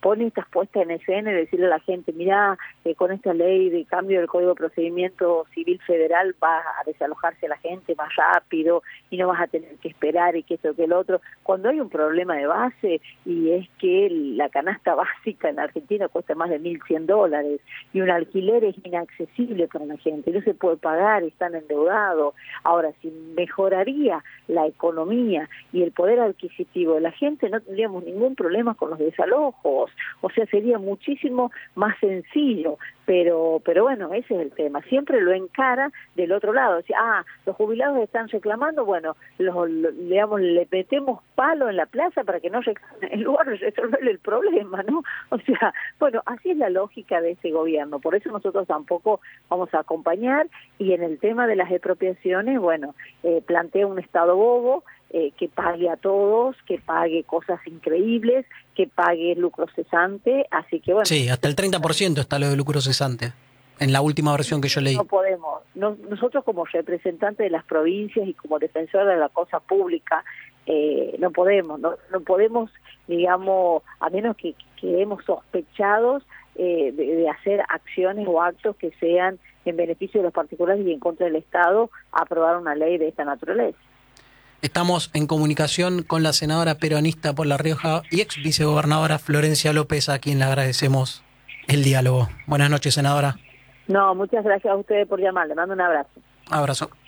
pone estas puestas en escena y decirle a la gente, mirá, con esta ley de cambio del Código de Procedimiento Civil Federal va a desalojarse la gente más rápido y no vas a tener que esperar y que esto que el otro, cuando hay un problema de base y es que la canasta básica en Argentina cuesta más de $1.100 y un alquiler es inaccesible para la gente, no se puede pagar, están endeudados. Ahora, si mejoraría la economía y el poder adquisitivo de la gente, no tendríamos ningún problema con los desalojos, o sea, sería muchísimo más sencillo, pero bueno, ese es el tema, siempre lo encara del otro lado, o sea, los jubilados están reclamando, bueno, digamos, le metemos palo en la plaza para que no reclamen, en lugar de resolver el problema, ¿no? O sea, bueno, así es la lógica de ese gobierno, por eso nosotros tampoco vamos a acompañar, y en el tema de las expropiaciones, bueno, plantea un Estado bobo, que pague a todos, que pague cosas increíbles, que pague lucro cesante, así que bueno. Sí, hasta el 30% está lo de lucro cesante, en la última versión que yo leí. No podemos, nosotros como representantes de las provincias y como defensores de la cosa pública, no podemos, digamos, a menos que quedemos sospechados de hacer acciones o actos que sean en beneficio de los particulares y en contra del Estado, aprobar una ley de esta naturaleza. Estamos en comunicación con la senadora peronista por La Rioja y ex vicegobernadora Florencia López, a quien le agradecemos el diálogo. Buenas noches, senadora. No, muchas gracias a ustedes por llamar, le mando un abrazo. Abrazo.